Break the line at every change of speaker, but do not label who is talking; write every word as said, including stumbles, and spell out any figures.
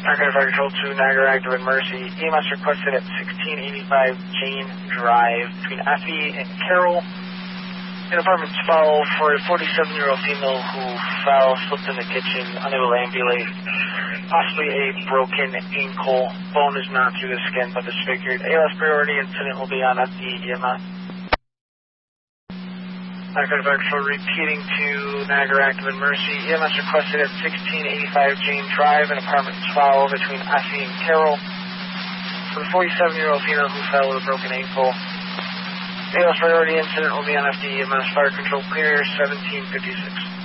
Archive Fire Control to Niagara Active and Mercy. E M S requested at sixteen eighty-five Jane Drive between Effie and Carroll. In apartment twelve for a forty-seven-year-old female who fell, slipped in the kitchen, unable to ambulate. Possibly a broken ankle. Bone is not through the skin but disfigured. A L S priority incident will be on F D E M S. Niagara Fire Control repeating to Niagara Active and Mercy. E M S requested at sixteen eighty-five Jane Drive in apartment twelve between Effie and Carroll for the forty-seven-year-old female who fell with a broken ankle. A L S priority incident will be on F D E M S. Fire Control clear seventeen fifty-six.